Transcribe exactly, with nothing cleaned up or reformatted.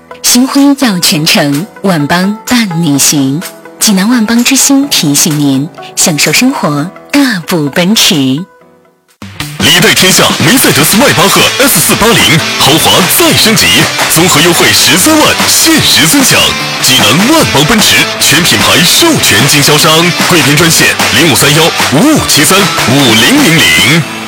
心辉耀全城，万邦伴你行。济南万邦之星提醒您，享受生活，大步奔驰。 历代天下梅赛德斯迈巴赫 S 四八零豪华再升级，综合优惠十三万，限时尊享。济南万邦奔驰全品牌授权经销商，贵宾专线零五三幺五五七三五零零零。